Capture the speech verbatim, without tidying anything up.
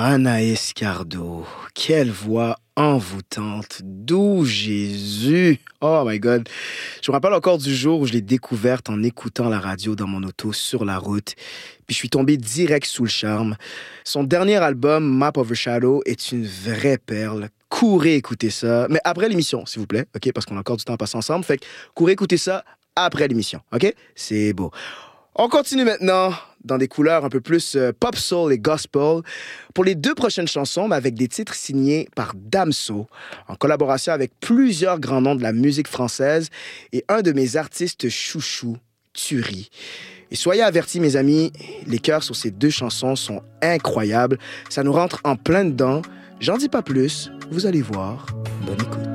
Ah, Anaïs Cardo, quelle voix envoûtante, doux Jésus. Oh my God. Je me rappelle encore du jour où je l'ai découverte en écoutant la radio dans mon auto sur la route. Puis je suis tombé direct sous le charme. Son dernier album, Map Overshadow, est une vraie perle. Courez écouter ça. Mais après l'émission, s'il vous plaît, OK? Parce qu'on a encore du temps à passer ensemble. Fait que courez écouter ça après l'émission, OK? C'est beau. On continue maintenant dans des couleurs un peu plus euh, pop soul et gospel pour les deux prochaines chansons, mais avec des titres signés par Damso, en collaboration avec plusieurs grands noms de la musique française et un de mes artistes chouchous, Turi. Et soyez avertis, mes amis, les chœurs sur ces deux chansons sont incroyables. Ça nous rentre en plein dedans. J'en dis pas plus, vous allez voir. Bonne écoute.